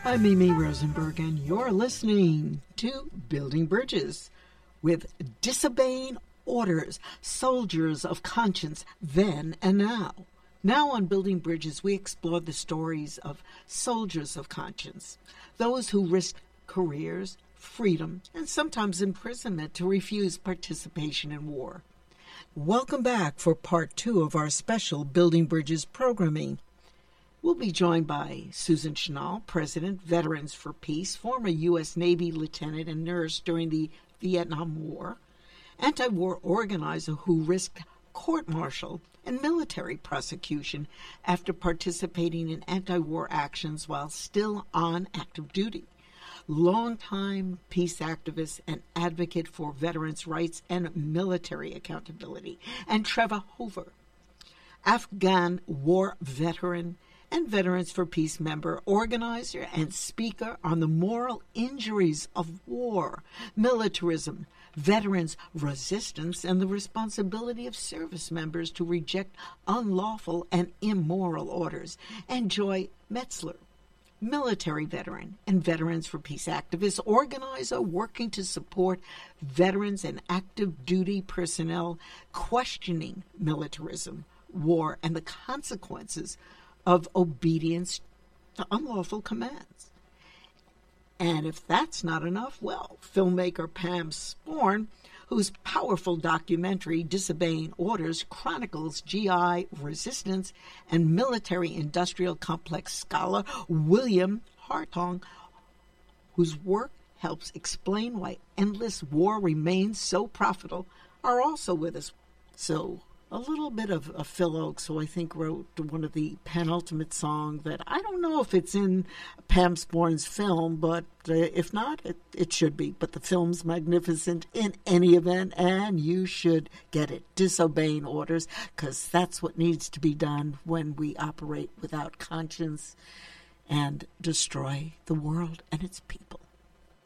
I'm Mimi Rosenberg, and you're listening to Building Bridges with Disobeying Orders, Soldiers of Conscience, Then and Now. Now on Building Bridges, we explore the stories of soldiers of conscience, those who risk careers, freedom, and sometimes imprisonment to refuse participation in war. Welcome back for part 2 of our special Building Bridges programming. We'll be joined by Susan Schnall, President, Veterans for Peace, former U.S. Navy lieutenant and nurse during the Vietnam War, anti-war organizer who risked court-martial and military prosecution after participating in anti-war actions while still on active duty, longtime peace activist and advocate for veterans' rights and military accountability, and Trevor Hoover, Afghan war veteran and Veterans for Peace member, organizer, and speaker on the moral injuries of war, militarism, veterans' resistance, and the responsibility of service members to reject unlawful and immoral orders, and Joy Metzler, military veteran and Veterans for Peace activist, organizer working to support veterans and active duty personnel questioning militarism, war, and the consequences of obedience to unlawful commands. And if that's not enough, well, filmmaker Pam Sporn, whose powerful documentary Disobeying Orders chronicles GI resistance, and military-industrial complex scholar William Hartung, whose work helps explain why endless war remains so profitable, are also with us. So a little bit of Phil Oakes, who I think wrote one of the penultimate song that I don't know if it's in Pam Sporn's film, but if not, it should be. But the film's magnificent in any event, and you should get it. Disobeying Orders, because that's what needs to be done when we operate without conscience and destroy the world and its people.